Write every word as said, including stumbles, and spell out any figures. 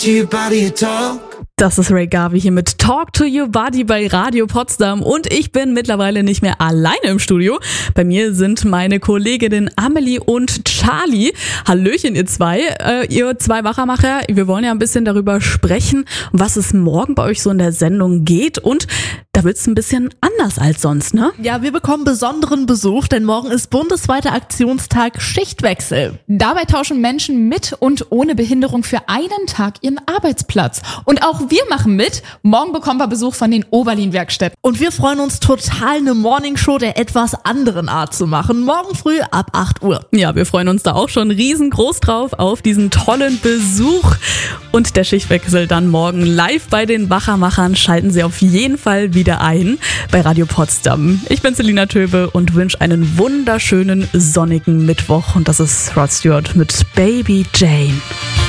Das ist Ray Garvey hier mit Talk to Your Body bei Radio Potsdam und ich bin mittlerweile nicht mehr alleine im Studio. Bei mir sind meine Kolleginnen Amelie und Charlie. Hallöchen ihr zwei, äh, ihr zwei Wachermacher. Wir wollen ja ein bisschen darüber sprechen, was es morgen bei euch so in der Sendung geht und da wird's ein bisschen anders als sonst, ne? Ja, wir bekommen besonderen Besuch, denn morgen ist bundesweiter Aktionstag Schichtwechsel. Dabei tauschen Menschen mit und ohne Behinderung für einen Tag ihren Arbeitsplatz. Und auch wir machen mit. Morgen bekommen wir Besuch von den Oberlin-Werkstätten. Und wir freuen uns total, eine Morningshow der etwas anderen Art zu machen. Morgen früh ab acht Uhr. Ja, wir freuen uns da auch schon riesengroß drauf auf diesen tollen Besuch. Und der Schichtwechsel dann morgen live bei den Wachermachern. Schalten Sie auf jeden Fall wieder ein bei Radio Potsdam. Ich bin Selina Töbe und wünsche einen wunderschönen sonnigen Mittwoch. Und das ist Rod Stewart mit Baby Jane.